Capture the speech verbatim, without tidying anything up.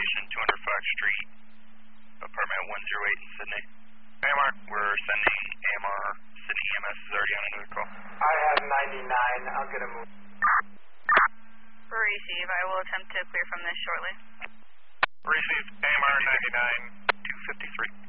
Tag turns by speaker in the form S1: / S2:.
S1: location, two hundred Fox Street, apartment one oh eight in Sydney. A M R, we're sending A M R, Sydney E M S is already on another call.
S2: I have ninety-nine, I'll get a move.
S3: Receive, I will attempt to clear from this shortly.
S1: Receive, A M R ninety-nine, two fifty-three.